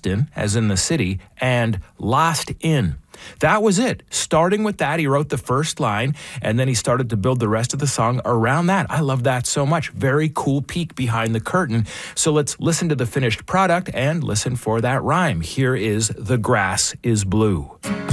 Boston, as in the city, and lost in. That was it. Starting with that, he wrote the first line, and then he started to build the rest of the song around that. I love that so much. Very cool peek behind the curtain. So let's listen to the finished product and listen for that rhyme. Here is The Grass is Blue.